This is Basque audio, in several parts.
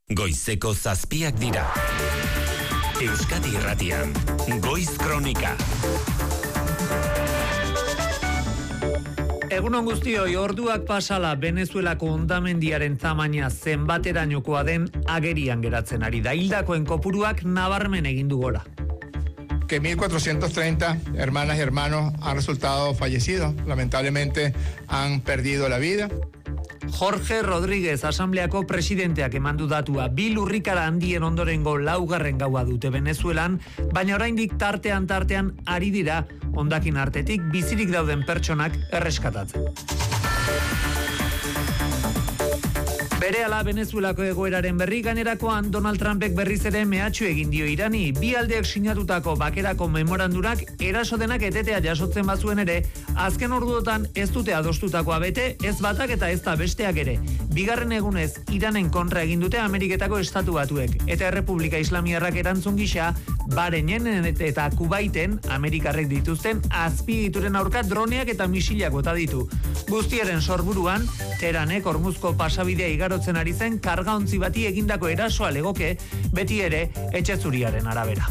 Goizeko 7 dira. Euskadi Irratian, Goiz Kronika. Egunon guztioi, orduak pasala Venezuelako hondamendiaren tamaina zenbaterainokoa den agerian geratzen ari da. Hildakoen kopuruak nabarmen egin du gora. Que 1.430 hermanas y hermanos han resultado fallecidos. Lamentablemente han perdido la vida. Jorge Rodríguez, asambleako presidenteak eman du datua. Bi lurrikara handien ondorengo laugarren gaua dute Venezuelan, baina oraindik tartean ari dira hondakin artetik bizirik dauden pertsonak erreskatatzen. Berehala Venezuelako egoeraren berri gainerakoan Donald Trumpek berriz ere mehatxu egin dio Irani. Bi aldeek sinatutako bakerako memorandurak eraso denak etetea jasotzen bazuen ere, azken orduotan ez dute adostutakoa bete, ez batak eta ez da besteak ere. Bigarren egunez Iranen kontra egin dute Ameriketako Estatu Batuek eta Errepublika Islamiarrak erantzun gisa Bahrenen eta Kuwaiten Amerikarrek dituzten azpiegituren aurka droneak eta misilak bota ditu. Guztiaren sorburuan, Teheranek Hormuzko pasabidea igarotzen ari zen kargaontzi bati egindako erasoa legoke, beti ere etxe zuriaren arabera.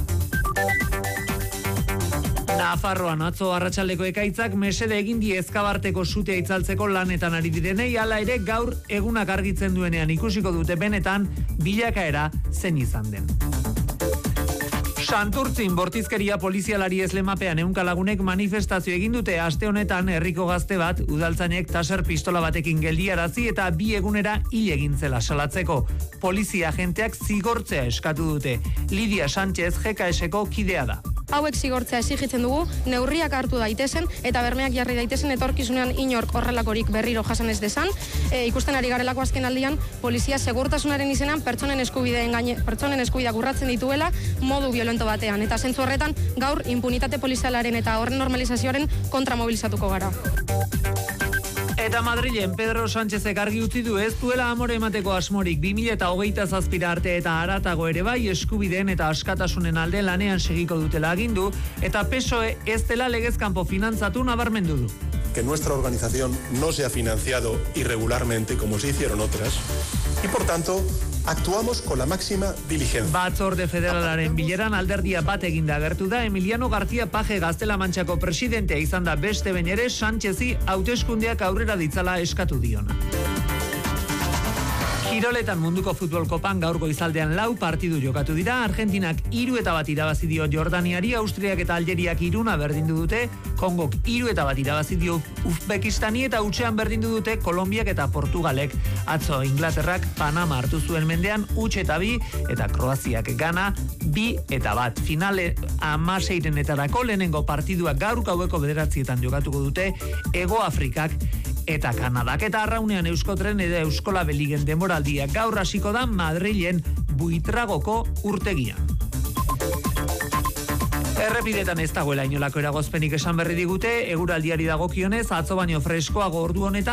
Nafarroan atzo arratsaldeko ekaitzak mesede egin die Ezkabarteko sutea itzaltzeko lanetan ari direnei, hala ere gaur egunak argitzen duenean ikusiko dute benetan bilakaera zen izan den. Santurtzin bortizkeria polizialari ezlemapean 100 lagunek manifestazio egin dute aste honetan herriko gazte bat udaltzainek taser pistola batekin geldiarazi eta 2 egunera hil egin zela salatzeko. Polizia agenteak zigortzea eskatu dute. Lidia Sánchez GKS-ko kidea da. Hauek zigortzea exigitzen dugu, neurriak hartu daitezen eta bermeak jarri daitezen etorkizunean inork horrelakorik berriro jasan ez dezan. Ikusten ari garelako azken aldian, polizia segurtasunaren izenan pertsonen eskubideak urratzen dituela modu violento batean. Eta zentzu horretan, gaur impunitate polizialaren eta horren normalizazioaren kontra mobilizatuko gara. Eta Madrilen Pedro Sánchezek argi utzi du ez duela amore emateko asmorik 2027 arte eta haratago ere bai eskubideen eta askatasunen alde lanean segiko dutela agindu eta PSOE ez dela legez kanpo finantzatu nabarmendu du. Que nuestra organización no se ha financiado irregularmente como se hicieron otras y por tanto actuamos con la máxima diligencia. Batzorde federalaren bileran alderdia bat eginda agertu da Emiliano García Paje Gaztela Mantxako presidentea izan da beste behin ere Sánchezi hauteskundeak aurrera ditzala eskatu diona. Kiroletan munduko futbol kopan gaur goizaldean 4 partidu jokatu dira. Argentinak 3-1 irabazi dio Jordaniari, Austriak eta Algeriak 1 berdindu dute, Kongok 3-1 irabazi dio Uzbekistani eta hutsean berdindu dute Kolonbiak eta Portugalek. Atzo Inglaterrak Panama hartu zuen mendean 1-2 eta Kroaziak Gana 2-1. Finale 16etarako lehenengo partiduak gaur gaueko 9 jokatuko dute Hego Afrikak eta Kanadak. Eta arraunean Euskotren eta Euskola Beligen demoraldia gaur hasiko da Madrilen Buitragoko urtegian. Errepidetan ez dagoela inolako eragozpenik esan berri digute, eguraldiari dagokionez atzo baino freskoago ordu honetan